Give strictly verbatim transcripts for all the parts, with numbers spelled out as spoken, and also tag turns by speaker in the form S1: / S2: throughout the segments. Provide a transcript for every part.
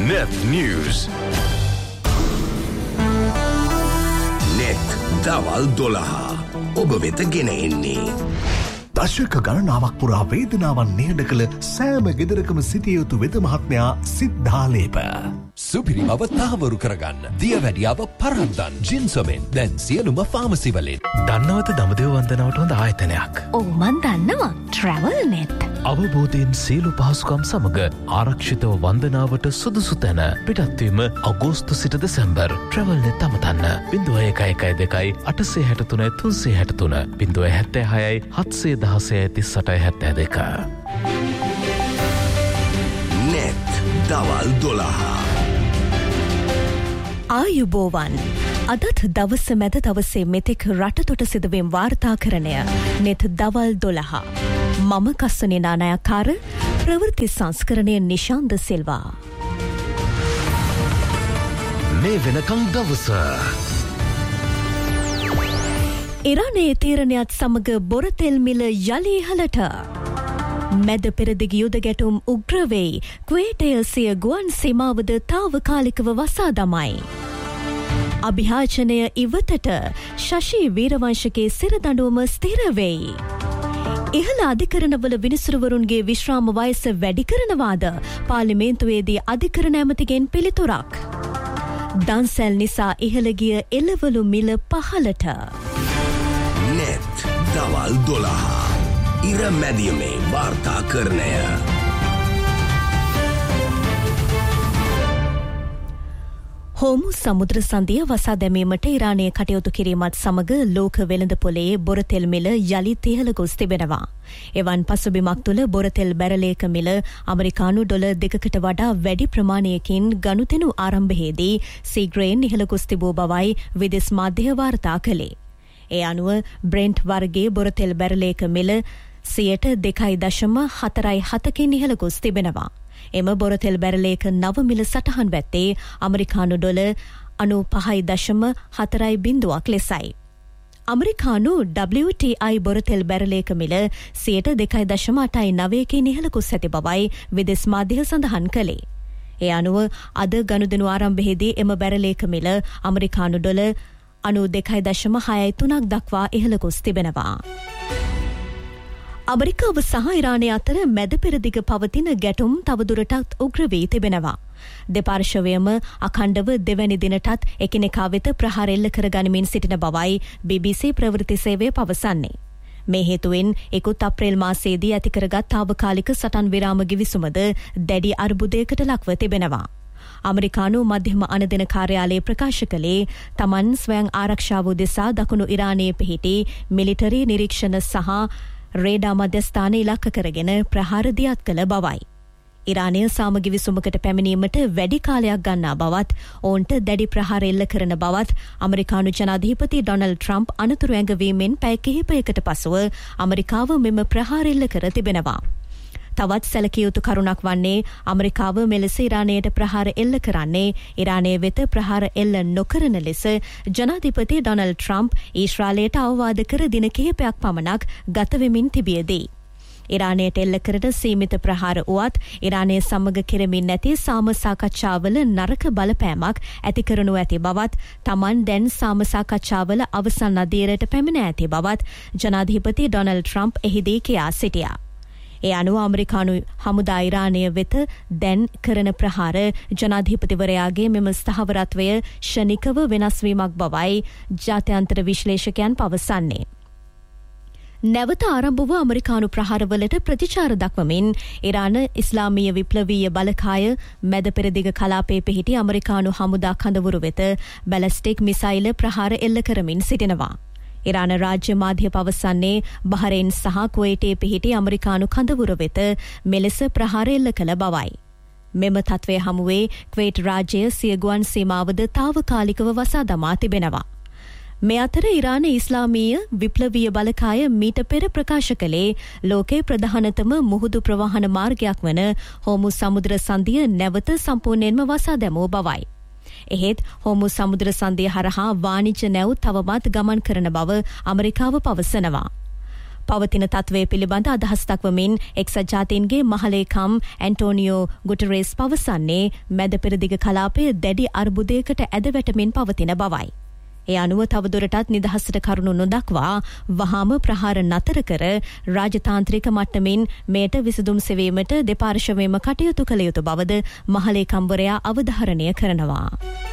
S1: Net News. Net දවල් දොළහ ඔබ වෙත ගෙන එන්නේ.
S2: දශක ගණනාවක් පුරා වේදනාවන් නිහඬ කළ සෑම ගෙදරකම සිටිය යුතු වෙද මහත්මයා සිද්ධාලේප.
S3: සුපිරි බව තහවුරු කරගන්න. දියවැඩියාව පරද්දන් ජින්සොමෙන් දැන් සියලුම ෆාමසි වලින්.
S2: දන්නවද දඹදිව වන්දනාවට හොඳ ආයතනයක්?
S4: ඔව් මන් දන්නවා. Travel Net.
S2: අවබෝධයෙන් සියලු පහසුකම් සමග ආරක්ෂිතව වන්දනාවට සුදුසු තැන පිටත්වීම අගෝස්තු සිට දෙසැම්බර්. Travel Net අමතන්න. බිංදුව එකයි එකයි දෙකයි අටසිය හැටතුන තුන්සිය හැටතුන බිංදුව හැත්තෑ හයයි හත්සිය දහසය තිස් අටයි හැත්තෑ දෙක.
S1: Net දවල් දොළහ.
S4: ආයුබෝවන්. අදත් දවස මැද දවසේ මෙතෙක් රටතොට සිදුවීම් වාර්තාකරණය නෙත් දවල් දොළහ. මම කස්සනේ නානායක්කාර ප්‍රවෘත්ති සංස්කරණය නිශාන්ද සිල්වා.
S2: මේ වෙනකං දවස
S4: ඉරානයේ තීරණයත් සමග බොරතෙල් මිල යළි ඉහළට. මැද පෙරදිග යුද ගැටුම් උග්‍රවෙයි. කුවේටය සිය ගුවන් සීමාවද තාවකාලිකව වසා දමයි. අභියාචනය ඉවතට ශෂී වීරවංශකේ සිරදඬුවම ස්ථිර වෙයි. ඉහළ අධිකරණවල විනිසුරුවරුන්ගේ විශ්‍රාම වයස වැඩි කරනවාද පාර්ලිමේන්තුවේදී අධිකරණ ඇමතිගෙන් පිළිතුරක්. දන්සැල් නිසා ඉහළ ගිය එළවලු මිල පහළට.
S1: Net දවල් දොළහ. ඉර මැදියමේ වාර්තාකරණය.
S4: හෝමු සමුද්‍ර සන්ධිය වසා දැමීමට ඉරානය කටයුතු කිරීමත් සමග ලෝක වෙළඳ පොලේ බොරතෙල් මිල යළිත් ඉහළ ගොස් තිබෙනවා. එවන් පසුබිමක් තුළ බොරතෙල් බැරලයක මිල අමරිකානු ඩොලර් දෙකකට වඩා වැඩි ප්‍රමාණයකින් ගනුදෙනු ආරම්භයේදී සීග්‍රයෙන් ඉහළ ගොස් තිබූ බවයි විදෙස් මාධ්‍ය වාර්තා කළේ. ඒ අනුව බ්‍රෙන්ට් වර්ගයේ බොරතෙල් බැරලයක මිල සියයට දෙකයි දශම හතරයි හතකින් ඉහළ ගොස් තිබෙනවා. එම බොරතෙල් බැරලයක නව මිල සටහන් වැත්තේ අමරිකානු ඩොලර් අනූපහයි දශම හතරයි බිංදුවක් ලෙසයි. අමරිකානු ඩබ්ලිව් ටී අයි බොරතෙල් බැරලයක මිල සියයට දෙකයි දශම අටයි නවයකින් ඉහළ ගොස් ඇති බවයි විදෙස් මාධ්‍ය සඳහන් කළේ. ඒ අනුව අද ගනුදෙනු ආරම්භයේදී එම බැරලයක මිල අමරිකානු ඩොලර් අනූ දෙකයි දශම හයයි තුනක් දක්වා ඉහළ ගොස් තිබෙනවා. අමරිකාව සහ ඉරානය අතර මැද පෙරදිග පවතින ගැටුම් තවදුරටත් උග්‍ර වී තිබෙනවා. දෙපාර්ශවයම අඛණ්ඩව දෙවැනි දිනටත් එකිනෙකා වෙත ප්‍රහාර එල්ල කර ගනිමින් සිටින බවයි බී බී සී ප්‍රවෘත්ති සේවය පවසන්නේ. මේ හේතුවෙන් ඉකුත් අප්‍රේල් මාසයේදී ඇති කරගත් තාවකාලික සටන් විරාම ගිවිසුමද දැඩි අර්බුදයකට ලක්ව තිබෙනවා. අමරිකානු මධ්‍යම අනදින කාර්යාලය ප්‍රකාශ කළේ තමන් ස්වයං ආරක්ෂාව උදෙසා දකුණු ඉරානයේ පිහිටි මිලිටරි නිරීක්ෂණ සහ රේඩා මධ්‍යස්ථාන ඉලක්ක කරගෙන ප්‍රහාර දියත් කළ බවයි. ඉරානය සාමගි විසුමකට පැමිණීමට වැඩි කාලයක් ගන්නා බවත් ඔවුන්ට දැඩි ප්‍රහාර එල්ල කරන බවත් අමරිකානු ජනාධිපති ඩොනල්ඩ් ට්‍රම්ප් අනතුරු ඇඟවීමෙන් පැය කිහිපයකට පසුව අමරිකාව මෙම ප්‍රහාර එල්ල කර තිබෙනවා. තවත් සැලකිය යුතු කරුණක් වන්නේ අමරිකාව මෙලෙස ඉරානයට ප්‍රහාර එල්ල කරන්නේ ඉරානය වෙත ප්‍රහාර එල්ල නොකරන ලෙස ජනාධිපති ඩොනල්ඩ් ට්‍රම්ප් ඊශ්‍රායලයට අවවාද කර දින කිහිපයක් පමණක් ගත වෙමින් තිබියදී. ඉරානයට එල්ල කරන සීමිත ප්‍රහාර වුවත් ඉරානය සමග කෙරෙමින් නැති සාම සාකච්ඡාවල නරක බලපෑමක් ඇති කරනු ඇති බවත් තමන් දැන් සාම සාකච්ඡාවල අවසන් අදියරට පැමිණ ඇති බවත් ජනාධිපති ඩොනල්ඩ් ට්‍රම්ප් එහිදී කියා සිටියා. ඒ අනුව අමරිකානු හමුදා ඉරානය වෙත දැන් කරන ප්‍රහාර ජනාධිපතිවරයාගේ මෙම ස්ථාවරත්වය ෂණිකව වෙනස්වීමක් බවයි ජාත්‍යන්තර විශ්ලේෂකයන් පවසන්නේ. නැවත ආරම්භ වූ අමරිකානු ප්‍රහාරවලට ප්‍රතිචාර දක්වමින් ඉරාන ඉස්ලාමීය විප්ලවීය බලකාය මැද පෙරදිග කලාපයේ පිහිටි අමරිකානු හමුදා කඳවුරු වෙත බැලස්ටික් මිසයිල ප්‍රහාර එල්ල කරමින් සිටිනවා. ඉරාන රාජ්‍ය මාධ්‍ය පවසන්නේ බහරේන් සහ කුවේටයේ පිහිටි අමරිකානු කඳවුර වෙත මෙලෙස ප්‍රහාර එල්ල කළ බවයි. මෙම තත්ත්වය හමුවේ කුවේට් රාජ්‍ය සිය ගුවන් සීමාවද තාවකාලිකව වසා දමා තිබෙනවා. මේ අතර ඉරාන ඉස්ලාමීය විප්ලවීය බලකාය මීට පෙර ප්‍රකාශ කළේ ලෝකයේ ප්‍රධානතම මුහුදු ප්‍රවාහන මාර්ගයක් වන හෝමු සමුද්‍ර සන්ධිය නැවත සම්පූර්ණයෙන්ම වසා දැමූ බවයි. එහෙත් හෝමු සමුද්‍ර සන්ධිය හරහා වාණිජ්‍ය නැව් තවමත් ගමන් කරන බව ඇමරිකාව පවසනවා. පවතින තත්ත්වය පිළිබඳ අදහස් දක්වමින් එක්සත් ජාතීන්ගේ මහලේකම් ඇන්ටෝනියෝ ගුටරේස් පවසන්නේ මැද පෙරදිග කලාපය දැඩි අර්බුදයකට ඇදවැටමින් පවතින බවයි. ඒ අනුව තවදුරටත් නිදහසට කරුණු නොදක්වා වහාම ප්‍රහාර නතර කර රාජතාන්ත්‍රික මට්ටමින් මෙයට විසඳුම් සෙවීමට දෙපාර්ශවයම කටයුතු කළ යුතු බවද මහලේකම්වරයා අවධාරණය කරනවා.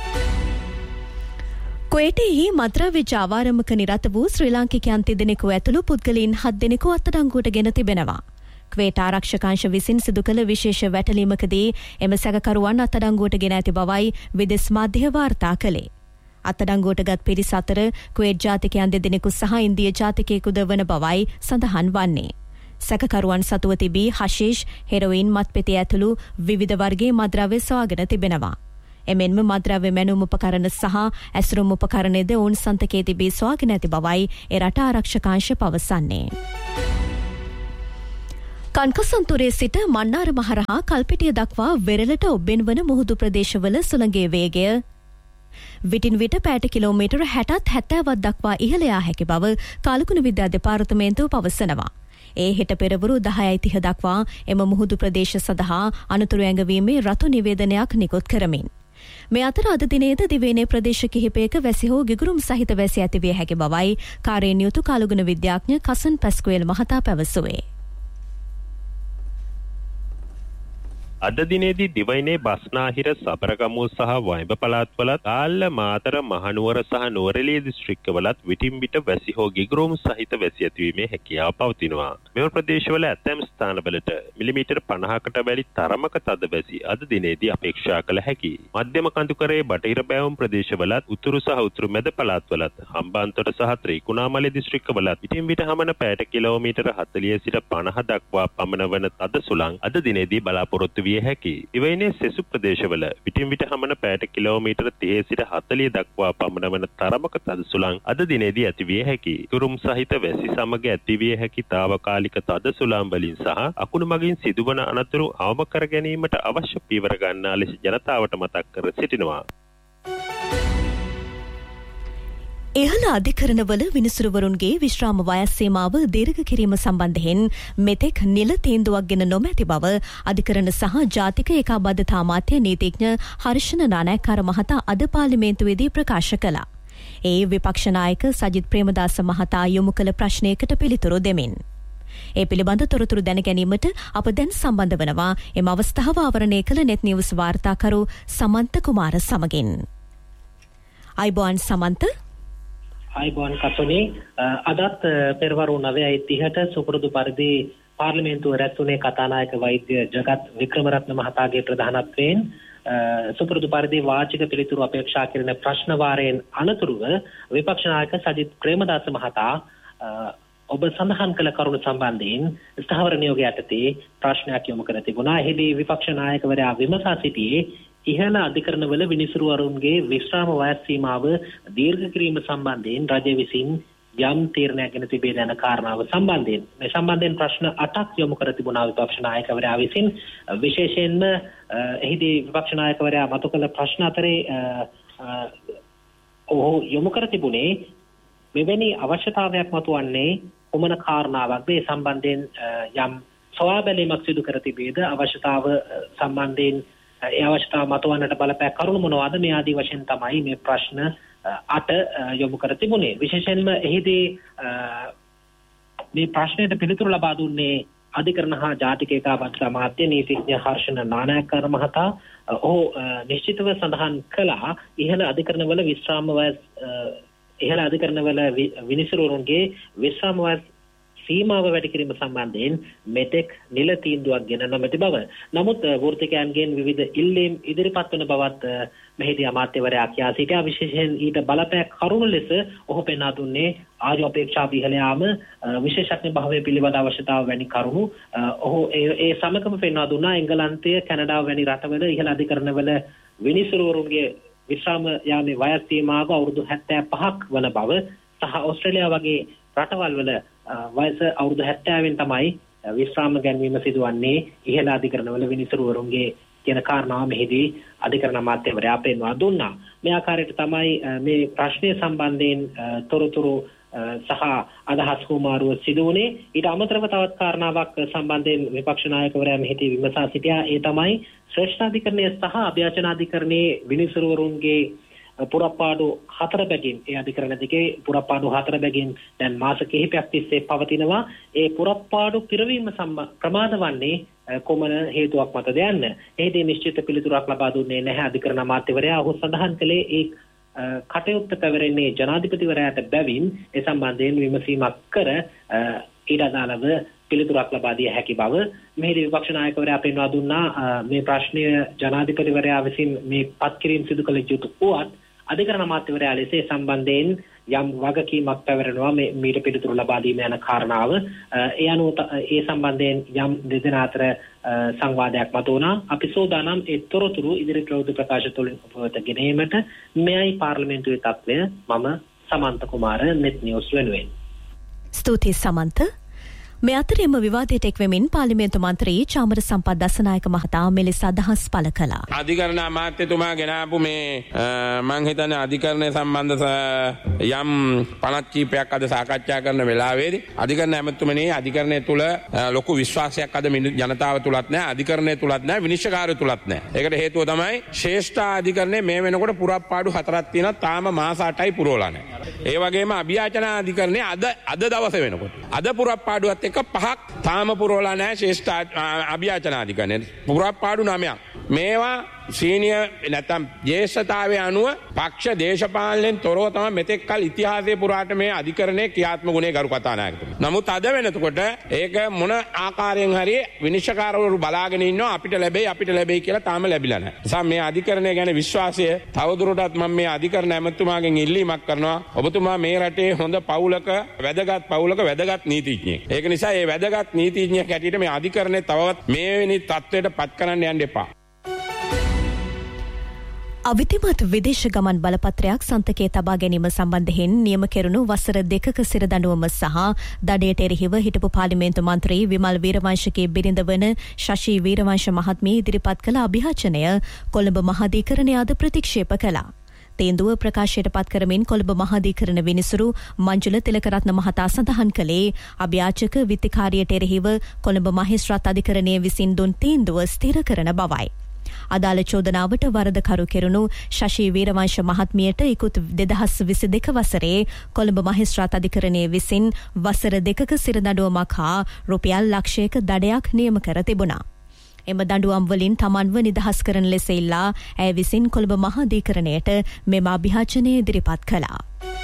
S4: කුවේටෙහි මද්‍රව්‍ය ජාවාරමක නිරත වූ ශ්‍රී ලාංකිකයන් තිදෙනෙකු ඇතුළු පුද්ගලයන් හත් දෙනෙකු අත්අඩංගුවට ගෙන තිබෙනවා. ක්වේට ආරක්ෂකාංශ විසින් සිදු කළ විශේෂ වැටලීමකදී එම සැකකරුවන් අත්අඩංගුවට ගෙන ඇති බවයි විදෙස් මාධ්‍ය වාර්තා කළේ. අත්අඩංගුවට ගත් පිරිස අතර කුවේට් ජාතිකයන් දෙදෙනෙකු සහ ඉන්දිය ජාතිකයෙකුද වන බවයි සඳහන් වන්නේ. සැකකරුවන් සතුව තිබී හෂීෂ්, හෙරොයින්, මත්පෙති ඇතුළු විවිධ වර්ගයේ මද්‍රව්‍ය සොයාගෙන තිබෙනවා. එමෙන්ම මද්‍රව්‍ය මැනුම් උපකරණ සහ ඇසුරුම් උපකරණයද ඔවුන් සන්තකයේ තිබී සොයාගෙන ඇති බවයි ඒ රට ආරක්ෂකාංශ පවසන්නේ. කන්කසන්තුරේ සිට මන්නාර මහරහා කල්පිටිය දක්වා වෙරළට ඔබ්බෙන් වන මුහුදු ප්‍රදේශවල සුළඟේ වේගය විටින් විට පැයට කිලෝමීටර හැටත් හැත්තෑවත් දක්වා ඉහළ යා හැකි බව කාලකුණ විද්‍යා දෙපාර්තමේන්තුව පවසනවා. ඒ හෙට පෙරවරු දහයයි තිහ දක්වා එම මුහුදු ප්‍රදේශ සඳහා අනතුරු ඇඟවීමේ රතු නිවේදනයක් නිකුත් කරමින්. මේ අතර අද දිනේද දිවයිනේ ප්‍රදේශ කිහිපයක වැසි හෝ ගිගුරුම් සහිත වැසි ඇතිවිය හැකි බවයි කාර්යයෙන් යුතු කාලගුණ විද්‍යාඥ කසන් පැස්කුවෙල් මහතා පැවසුවේ.
S5: අද දිනේදී දිවයිනේ බස්නාහිර සබරගමුව සහ වයිඹ පළාත්වලත් ආල්ල මාතර මහනුවර සහ නුවරඑළිය දිස්ත්‍රික්කවලත් විටින් විට වැසි හෝ ගිගුරුම් සහිත වැසි ඇතිවීමේ හැකියාව පවතිනවා. මෙම ප්‍රදේශවල ඇතැම් ස්ථානවලට මිලිමීටර් පනහකට වැඩි තරමක තද වැසි අද දිනේදී අපේක්ෂා කළ හැකියි. මධ්‍යම කඳුකරයේ බටහිර බෑවුම් ප්‍රදේශවලත් උතුරු සහ උතුරු මැද පළාත්වලත් හම්බන්තොට සහ ත්‍රිකුණාමලය දිස්ත්‍රික්කවලත් විටින් විට හමන පැයට කිලෝමීටර හතළිහ සිට පනහ දක්වා පමණ වන තද සුළං අද දිනේදී බලාපොරොත්තු හැකි. දිවයිනේ සෙසු ප්‍රදේශවල විටින් විට හමන පැයට කිලෝමීටර තිහ සිට හතළිහ දක්වා පමණ වන තරමක තද සුළං අද දිනේදී ඇතිවිය හැකි. ගුරුම් සහිත වැසි සමග ඇතිවිය හැකි తాවකාලික තද සුළං වලින් සහ අකුණු මගින් සිදුවන අනතුරු අවම කර ගැනීමට අවශ්‍ය පියවර ගන්නා ලෙස ජනතාවට මතක් කර සිටිනවා.
S4: ඉහළ අධිකරණවල විනිසුරුවරුන්ගේ විශ්‍රාම වයස් සීමාව දීර්ඝ කිරීම සම්බන්ධයෙන් මෙතෙක් නිල තීන්දුවක් ගෙන නොමැති බව අධිකරණ සහ ජාතික ඒකාබද්ධතා අමාත්‍ය නීතිඥ හර්ෂණ නානායක්කාර මහතා අද පාර්ලිමේන්තුවේදී ප්‍රකාශ කළා. ඒ විපක්ෂ නායක සජිත් ප්‍රේමදාස මහතා යොමු කළ ප්‍රශ්නයකට පිළිතුරු දෙමින්. ඒ පිළිබඳ තොරතුරු දැන ගැනීමට අප දැන් සම්බන්ධ වනවා එම අවස්ථාව ආවරණය කළ නෙට් නිවුස් වාර්තාකරු සමන්ත කුමාර සමගින්. අයිබෝන් සමන්ත.
S6: අයිබෝන් කතුනේ අදත් පෙරවරු නවයයි තිහට සුපුරුදු පරිදි පාර්ලිමේන්තුව රැස්වුණේ කතානායක වෛද්‍ය ජගත් වික්‍රමරත්න මහතාගේ ප්‍රධානත්වයෙන් සුපුරුදු පරිදි වාචික පිළිතුරු අපේක්ෂා කරන ප්‍රශ්න වාරයෙන් අනතුරුව විපක්ෂ නායක සජිත් ප්‍රේමදාස මහතා ඔබ සඳහන් කළ කරුණු සම්බන්ධයෙන් ස්ථාවර නියෝගය යටතේ ප්‍රශ්නයක් යොමු කර තිබුණා. එහිදී විපක්ෂ නායකවරයා විමසා සිටියේ ඉහළ අධිකරණවල විනිසුරුවරුන්ගේ විශ්‍රාම වයස් සීමාව දීර්ඝ කිරීම සම්බන්ධයෙන් රජය විසින් යම් තීරණයක් ගෙන තිබේ යන කාරණාව සම්බන්ධයෙන්. මේ සම්බන්ධයෙන් ප්‍රශ්න අටක් යොමු කර තිබුණා විපක්ෂ නායකවරයා විසින්. විශේෂයෙන්ම එහිදී විපක්ෂ නායකවරයා මතු කළ ප්‍රශ්න අතරේ ඔහු යොමු කර තිබුණේ මෙවැනි අවශ්‍යතාවයක් මතුවන්නේ කොමන කාරණාවක්ද? ඒ සම්බන්ධයෙන් යම් සොයා බැලීමක් සිදු කර තිබේද? අවශ්‍යතාව සම්බන්ධයෙන් ඒ අවශ්‍යතාව මතුවන්නට බලපෑ කරුණු මොනවාද? මේ ආදී වශයෙන් තමයි මේ ප්‍රශ්න අට යොමු කර තිබුණේ. විශේෂයෙන්ම එහිදී මේ ප්‍රශ්නයට පිළිතුරු ලබා දුන්නේ අධිකරණ හා ජාතික ඒකාබද්ධතා අමාත්‍ය නීතිඥ හර්ෂණ නානායක්කාර මහතා. ඔහු නිශ්චිතව සඳහන් කළා ඉහළ අධිකරණවල විශ්‍රාම වයස් ඉහළ අධිකරණවල විනිසුරුවරුන්ගේ විශ්‍රාම වයස් සීමාව වැඩි කිරීම සම්බන්ධයෙන් මෙතෙක් නිල තීන්දුවක් ගෙන නොමැති බව. නමුත් වෘත්තිකයන්ගෙන් විවිධ ඉල්ලීම් ඉදිරිපත් වන බවත් මෙහිදී අමාත්‍යවරයා කියා සිටියා. විශේෂයෙන් ඊට බලපෑ කරුණු ලෙස ඔහු පෙන්වා දුන්නේ ආයු අපේක්ෂා ඉහළ යාම, විශේෂඥ භාවය පිළිබඳ අවශ්‍යතාව වැනි කරුණු. ඔහු ඒ සමගම පෙන්වා දුන්නා එංගලන්තය, කැනඩාව වැනි රටවල ඉහළ අධිකරණවල විනිසුරුවරුන්ගේ විශ්‍රාම යාමේ වයස් සීමාව අවුරුදු හැත්තෑ පහක් වන බව සහ ඕස්ට්‍රේලියාව වගේ රටවල් වල වයස අවුරුදු හැත්තෑවෙන් තමයි විශ්‍රාම ගැනීම සිදුවන්නේ ඉහළ අධිකරණවල විනිසුරුවරුන්ගේ කියන කාරණාව මෙහිදී අධිකරණ අමාත්‍යවරයා පෙන්වා දුන්නා. මේ ආකාරයට තමයි මේ ප්‍රශ්නය සම්බන්ධයෙන් තොරතුරු සහ අදහස් කුමාරුව සිදු වුණේ. ඊට අමතරව තවත් කාරණාවක් සම්බන්ධයෙන් විපක්ෂ නායකවරයා මෙහිදී විමසා සිටියා. ඒ තමයි ශ්‍රේෂ්ඨාධිකරණය සහ අභ්‍යාචනාධිකරණයේ විනිසුරුවරුන්ගේ පුරප්පාඩු හතර බැගින් ඒ අධිකරණ දෙකේ පුරප්පාඩු හතර බැගින් දැන් මාස කිහිපයක් තිස්සේ පවතිනවා. ඒ පුරප්පාඩු පිරවීම ප්‍රමාද වන්නේ කොමන හේතුවක් මතද යන්න. එහිදී නිශ්චිත පිළිතුරක් ලබා දුන්නේ නැහැ අධිකරණ අමාත්‍යවරයා. ඔහු සඳහන් කළේ ඒ කටයුත්ත පැවරෙන්නේ ජනාධිපතිවරයාට බැවින් ඒ සම්බන්ධයෙන් විමසීමක් කර ඊට අදාළව පිළිතුරක් ලබා දිය හැකි බව මෙහිදී විපක්ෂ නායකවරයා පෙන්වා දුන්නා. මේ ප්‍රශ්නය ජනාධිපතිවරයා විසින් මේ පත් කිරීම සිදු කළ යුතු වුවත් අධිකරණ අමාත්‍යවරයා ලෙස සම්බන්ධයෙන් යම් වගකීමක් පැවරෙනවා මේ මීට පිළිතුරු ලබා දීම යන කාරණාව. ඒ අනුව ඒ සම්බන්ධයෙන් යම් දෙදෙනා අතර සංවාදයක් මත වුණා. අපි සෝදානම් ඒ තොරතුරු ඉදිරියට රෝද ප්‍රකාශ තුළින් ඔබට ගෙනීමට. මෙයයි පාර්ලිමේන්තුවේ තත්ත්වය. මම සමන්ත කුමාර net news වෙනුවෙන්.
S4: ස්තුතියි සමන්ත. මේ අතරෙම විවාදයට එක්වෙමින් පාර්ලිමේන්තු මන්ත්‍රී චාමර සම්පත් දසනායක මහතා මෙලෙස අදහස් පළ කළා.
S7: අධිකරණ අමාත්‍යතුමා ගෙනාපු මේ මං හිතන්නේ අධිකරණය සම්බන්ධ යම් පනත් කීපයක් අද සාකච්ඡා කරන වෙලාවේදී අධිකරණ ඇමතුමනේ අධිකරණය තුල ලොකු විශ්වාසයක් අද ජනතාව තුලත් නැහැ, අධිකරණය තුලත් නැහැ, විනිශ්චයකාරය තුලත් නැහැ. ඒකට හේතුව තමයි ශ්‍රේෂ්ඨ අධිකරණය මේ වෙනකොට පුරප්පාඩු හතරක් තියෙනවා, තාම මාස අටයි පුරවලා නැහැ. ඒ වගේම අභියාචන අධිකරණය අද අද දවසේ වෙනකොට අද පුරප්පාඩුවත් එක පහක් තාම පුරවලා නැහැ ශ්‍රේෂ්ඨ අභියාචන අධිකරණය. පුරප්පාඩු නවයක්. මේවා සීනියර් නැත්නම් ජේෂ්ඨතාවය අනුව පක්ෂ දේශපාලනයෙන් තොරව තමයි මෙතෙක් කල ඉතිහාසයේ පුරාට මේ අධිකරණයේ ක්‍රියාත්මක වුණේ ගරු කතානායකතුමා. නමුත් අද වෙනකොට ඒක මොන ආකාරයෙන් හරි විනිශ්චයකාරවරු බලාගෙන ඉන්නවා අපිට ලැබෙයි අපිට ලැබෙයි කියලා තාම ලැබිලා නැහැ. නිසා මේ අධිකරණය ගැන විශ්වාසය තවදුරටත් මම මේ අධිකරණ ඇමතුමාගෙන් ඉල්ලීමක් කරනවා. ඔබතුමා මේ රටේ හොඳ පවුලක වැදගත් පවුලක වැදගත් නීතිඥයෙක්. ඒක නිසා මේ වැදගත් නීතිඥයෙක් හැටියට මේ අධිකරණය තවවත් මේ වෙනි තත්ත්වයට පත් කරන්න යන්න එපා.
S4: අවිධිමත් විදේශ ගමන් බලපත්‍රයක් සන්තකයේ තබා ගැනීම සම්බන්ධයෙන් නියම කෙරුණු වසර දෙකක සිර දඬුවම සහ දඩයට එරෙහිව හිටපු පාර්ලිමේන්තු මන්ත්‍රී විමල් වීරවංශගේ බිරිඳ වන ශෂී වීරවංශ මහත්මිය ඉදිරිපත් කළ අභියාචනය කොළඹ මහාධිකරණය අද ප්‍රතික්ෂේප කළා. තේන්දුව ප්‍රකාශයට පත් කරමින් කොළඹ මහාධිකරණ විනිසුරු මංජුල තිලකරත්න මහතා සඳහන් කළේ අභියාචක විත්තිකාරියට එරෙහිව කොළඹ මහේස්ත්‍රාත් අධිකරණය විසින් දුන් තීන්දුව ස්ථිර කරන බවයි. අදාළ චෝදනාවට වරදකරු කෙරුණු ශෂී වීරවංශ මහත්මියට ඉකුත් දෙදහස් විසි දෙක වසරේ කොළඹ මහේස්ත්‍රාත් අධිකරණය විසින් වසර දෙකක සිරදඬුවමක් හා රුපියල් ලක්ෂයක දඩයක් නියම කර තිබුණා. එම දඬුවම් වලින් තමන්ව නිදහස් කරන ලෙස ඉල්ලා ඇය විසින් කොළඹ මහාධිකරණයට මෙම අභියාචනය ඉදිරිපත් කළා.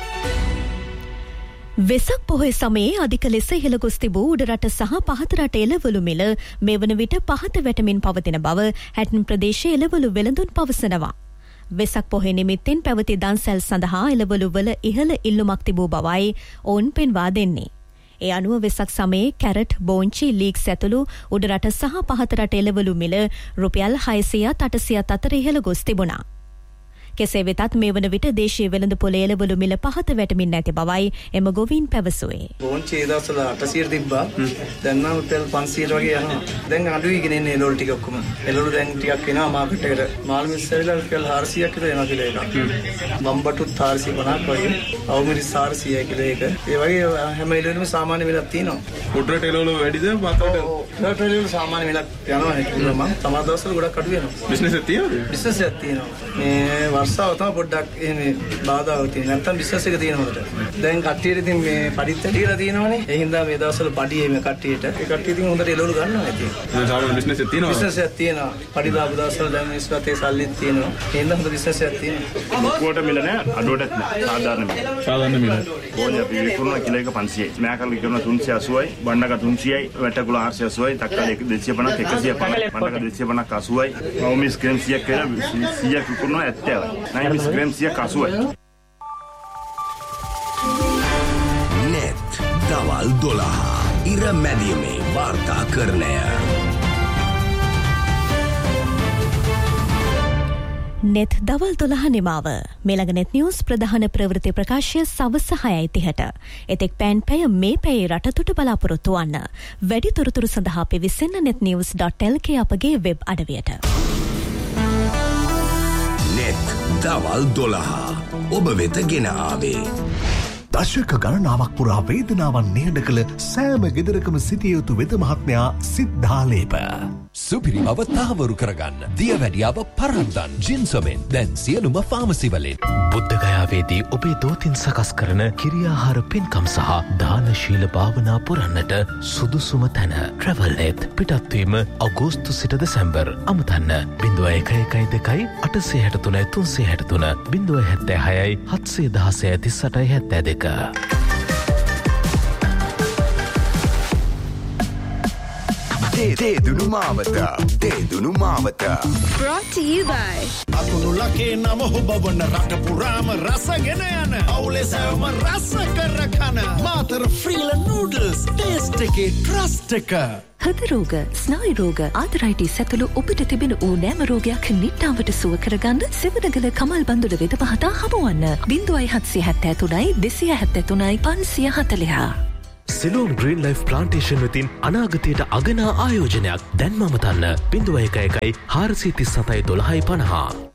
S4: වෙසක් පොහොය සමයේ අධික ලෙස ඉහළ ගොස් තිබූ උඩරට සහ පහත රට එළවලු මිල මේ වන විට පහත වැටමින් පවතින බව හැටන් ප්‍රදේශයේ එළවලු වෙළඳුන් පවසනවා. වෙසක් පොහොය නිමිත්තෙන් පැවති දන්සැල් සඳහා එළවලු වල ඉහළ ඉල්ලුමක් තිබූ බවයි ඔවුන් පෙන්වා දෙන්නේ. ඒ අනුව වෙසක් සමයේ කැරට්, බෝංචි, ලීක්ස් ඇතුළු උඩරට සහ පහත රට එළවලු මිල රුපියල් හයසියයත් අටසියයත් අතර ඉහළ ගොස් තිබුණා. කෙසේ වෙතත් මේ වන විට දේශීය වෙළඳ පොළ එළවලු මිල පහත වැටමින් නැති බවයි එම ගොවීන් පැවසුවේ.
S8: බෝංචි ඒ දවස්වල අටසියයට තිබ්බා. දැන් නම් රුපියල් පන්සියයට වගේ යනවා. දැන් අඩුයි ගෙන ඉන්නේ එළවලු ටික ඔක්කොම. එළවලු දැන් ටිකක් එනවා මාකට් එකට. මාළු මිස්සරිලා රුපියල් හාරසියයක් විතර එනවා කිලෝ එකක්. බම්බටුත් හාරසිය පනහක් වගේ. අවුමිරිස් හාරසියයි කිලෝ එක. ඒ වගේ හැම එළවලුම සාමාන්‍ය මිලක් තියෙනවා. උඩරට එළවලු වැඩිද මාකට්? උඩරට එළවලු සාමාන්‍ය මිලක් යනවා නේ. මම සමහර දවස්වල ගොඩක් අඩු වෙනවා. බිස්නස් එක තියෙනවද? බිස්නස් එකක් තියෙනවා. මේ වර්ෂාව තමයි පොඩ්ඩක් එන්නේ බාධාවක් තියෙන. නැත්තම් බිස්නස් එක තියෙනවද? දැන් කට්ටියට ඉතින් මේ පඩිත් ඇටිලා තියෙනවනේ. ඒ හින්දා මේ දවස්වල පඩියේ මේ කට්ටියට ඒ කට්ටිය ඉතින් හොඳට එළවලු ගන්නවා ඉතින්. මේ සාමාන්‍ය බිස්නස් එක තියෙනවා. බිස්නස් එකක් තියෙනවා. පඩි දාපු දවස්වල දැන් මේ ස්වතේ සල්ලිත් තියෙනවා. ඒ හින්දා හොඳ බිස්නස් එකක් තියෙනවා.
S9: කොට මිල නෑ අඩුවටත් නෑ. සාධාරණ මිල. සාධාරණ මිල. ඕනේ අපි විකුණන කිලෝ එක පන්සියයි. මෑකල් විකුණන තුන්සිය අසූවයි, බණ්ඩක තුන්සියයි, වැටකුල හාරසිය අසූවයි, තක්කාලි දෙසිය පනහක් එකසිය පනහක්, බණ්ඩක දෙසිය පනහක් අසූවයි, අවමිස් ග්‍රෑම් සියයක් කියලා සියයක් විකුණන ඇත්තයි. නයිමිස් ග්‍රෑම් සියයක් අසූවයි.
S1: net දවල් දොළහ ඉර මැදියමේ වාර්තාකරණය.
S4: net දවල් දොළහ නිමාව. මෙළඟ net news ප්‍රධාන ප්‍රවෘත්ති ප්‍රකාශය සවස හයයි තිහට. එතෙක් පෑන් පැය මේ පැයේ රටතොට බලාපොරොත්තු වන්න. වැඩි තොරතුරු සඳහා පිවිසෙන්න net news dot l k අපගේ වෙබ් අඩවියට.
S1: net දවල් දොළහ ඔබ වෙත ගෙන ආවේ
S10: දශක ගණනාවක් පුරා වේදනාවන් නිහඬ කළ සෑම ගෙදරකම සිටිය යුතු වෙද මහත්මයා සිද්ධාලේප.
S3: සුපිරි බව තහවුරු කරගන්න දියවැඩියාව පරද්දන් ජින්සමෙන් දැන් සියලුම ෆාමසි වලින්.
S2: බුද්ධගයාවේදී ඔබේ දෝතින් සකස් කරන කිරියාහාර පින්කම් සහ දානශීල භාවනා පුරන්නට සුදුසුම තැන ට්‍රැවල්නෙත්. පිටත්වීම අගෝස්තු සිට දෙසැම්බර්. අමතන්න බිඳුව එක එකයි දෙකයි අටසේ හැට තුනයි තුන්සේ හැට තුන බිඳුව හැත්තෑ හයයි හත්සේ දහසය තිස් අටයි හැත්තෑ දෙක.
S1: දේදුනු මාවත දේදුනු මාවත
S11: Brought to you by
S12: අකුණු ලකේ නම හොබවන රට පුරාම රසගෙන යන අවුලෙසම රස කර කන මාතර ෆ්‍රීල නූඩල්ස් ටේස්ට් එකේ ට්‍රස්ට් එක.
S11: හෘද රෝග, ස්නායු රෝග, ආතරයිටිස් ඇතුළු ඔබට තිබෙන ඕනෑම රෝගයක් නිට්ටාවට සුව කරගන්න සිවණගල කමල් බඳුල වෙද පහතා හමුවන්න. බිංදුවයි හත්සිය හැත්තෑ තුනයි දෙසිය හැත්තෑ තුනයි පන්සිය හතළිහ.
S2: සිලෝන් ග්‍රීන් ලයිෆ් ප්ලාන්ටේෂන් වෙතින් අනාගතයට අගනා ආයෝජනයක් දැන් මම තන්න බිඳුව එක එකයි හාරසිය තිස් සතයි දොළහයි පනහා.